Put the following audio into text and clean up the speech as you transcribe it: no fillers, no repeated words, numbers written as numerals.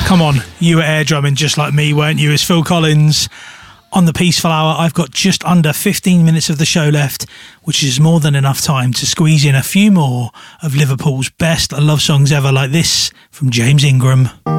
Come on, you were air drumming just like me, weren't you? It's Phil Collins on the Peaceful Hour. I've got just under 15 minutes of the show left, which is more than enough time to squeeze in a few more of Liverpool's best love songs ever, like this from James Ingram.